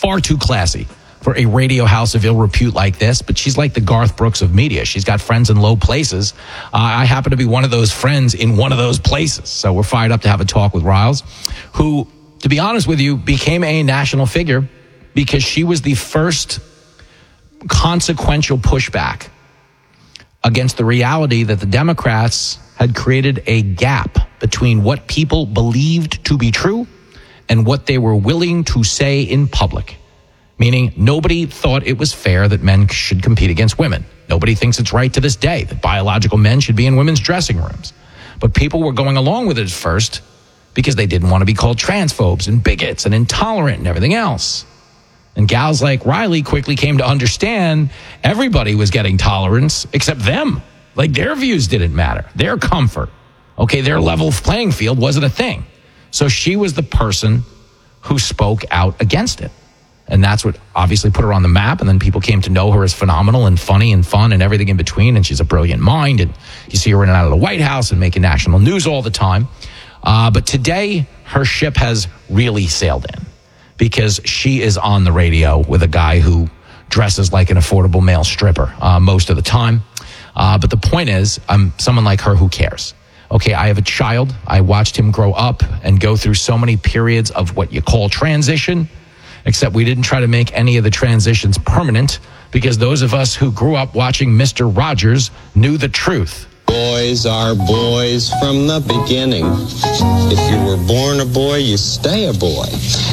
far too classy for a radio house of ill repute like this, but she's like the Garth Brooks of media. She's got friends in low places. I happen to be one of those friends in one of those places. So we're fired up to have a talk with Riles, who, to be honest with you, became a national figure because she was the first consequential pushback against the reality that the Democrats had created a gap between what people believed to be true and what they were willing to say in public. Meaning nobody thought it was fair that men should compete against women. Nobody thinks it's right to this day that biological men should be in women's dressing rooms. But people were going along with it at first because they didn't want to be called transphobes and bigots and intolerant and everything else. And gals like Riley quickly came to understand everybody was getting tolerance except them. Like their views didn't matter. Their comfort. Okay, their level playing field wasn't a thing. So she was the person who spoke out against it. And that's what obviously put her on the map. And then people came to know her as phenomenal and funny and fun and everything in between. And she's a brilliant mind. And you see her in and out of the White House and making national news all the time. But today, her ship has really sailed in because she is on the radio with a guy who dresses like an affordable male stripper most of the time. But the point is, someone like her who cares. Okay, I have a child. I watched him grow up and go through so many periods of what you call transition. Except we didn't try to make any of the transitions permanent because those of us who grew up watching Mr. Rogers knew the truth. Boys are boys from the beginning. If you were born a boy, you stay a boy.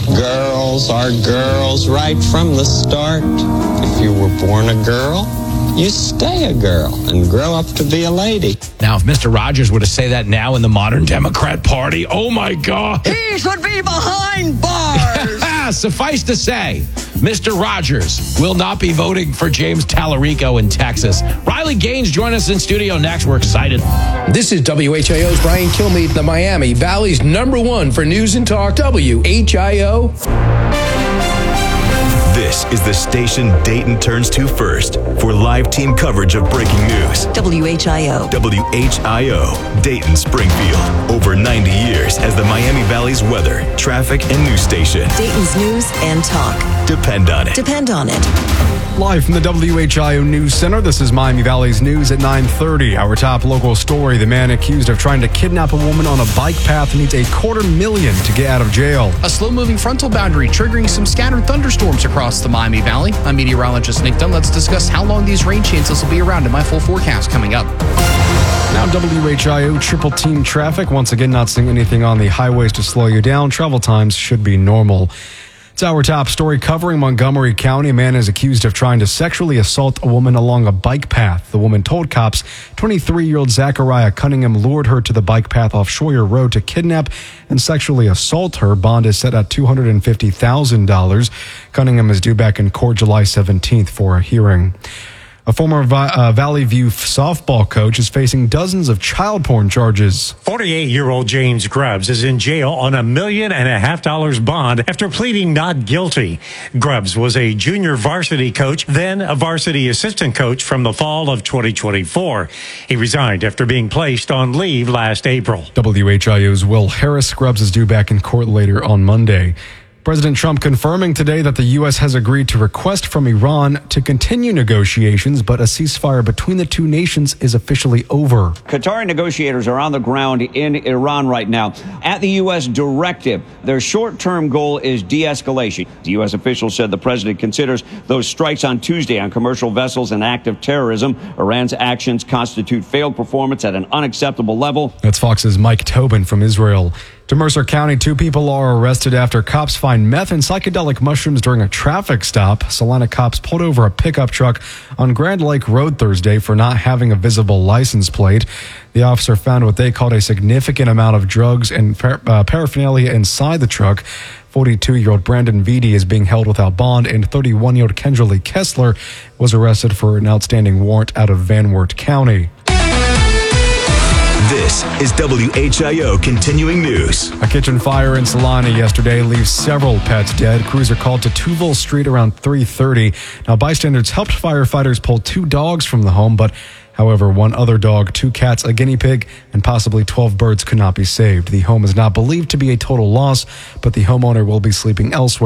Girls are girls right from the start. If you were born a girl, you stay a girl and grow up to be a lady. Now, if Mr. Rogers were to say that now in the modern Democrat Party, oh my God. He should be behind bars. Suffice to say, Mr. Rogers will not be voting for James Tallarico in Texas. Riley Gaines join us in studio next. We're excited. This is WHIO's Brian Kilmeade, the Miami Valley's #1 for news and talk, WHIO. This is the station Dayton turns to first for live team coverage of breaking news. WHIO. WHIO, Dayton, Springfield. Over 90 years as the Miami Valley's weather, traffic, and news station. Dayton's news and talk. Depend on it. Depend on it. Live from the WHIO News Center, this is Miami Valley's news at 9:30. Our top local story, the man accused of trying to kidnap a woman on a bike path needs $250,000 to get out of jail. A slow-moving frontal boundary triggering some scattered thunderstorms across the Miami Valley. I'm meteorologist Nick Dunn. Let's discuss how long these rain chances will be around in my full forecast coming up. Now WHIO triple team traffic. Once again, not seeing anything on the highways to slow you down. Travel times should be normal. It's our top story covering Montgomery County. A man is accused of trying to sexually assault a woman along a bike path. The woman told cops 23-year-old Zachariah Cunningham lured her to the bike path off Schroyer Road to kidnap and sexually assault her. Bond is set at $250,000. Cunningham is due back in court July 17th for a hearing. A former Valley View softball coach is facing dozens of child porn charges. 48-year-old James Grubbs is in jail on $1.5 million bond after pleading not guilty. Grubbs was a junior varsity coach, then a varsity assistant coach from the fall of 2024. He resigned after being placed on leave last April. WHIO's Will Harris. Grubbs is due back in court later on Monday. President Trump confirming today that the U.S. has agreed to request from Iran to continue negotiations, but a ceasefire between the two nations is officially over. Qatari negotiators are on the ground in Iran right now. At the U.S. directive, their short-term goal is de-escalation. The U.S. official said the president considers those strikes on Tuesday on commercial vessels an act of terrorism. Iran's actions constitute failed performance at an unacceptable level. That's Fox's Mike Tobin from Israel. To Mercer County, 2 people are arrested after cops find meth and psychedelic mushrooms during a traffic stop. Salina cops pulled over a pickup truck on Grand Lake Road Thursday for not having a visible license plate. The officer found what they called a significant amount of drugs and paraphernalia inside the truck. 42-year-old Brandon Vitti is being held without bond, and 31-year-old Kendra Lee Kessler was arrested for an outstanding warrant out of Van Wert County. This is WHIO Continuing News. A kitchen fire in Salina yesterday leaves several pets dead. Crews are called to Tuville Street around 3:30. Now, bystanders helped firefighters pull 2 dogs from the home, but however, 1 other dog, 2 cats, a guinea pig, and possibly 12 birds could not be saved. The home is not believed to be a total loss, but the homeowner will be sleeping elsewhere.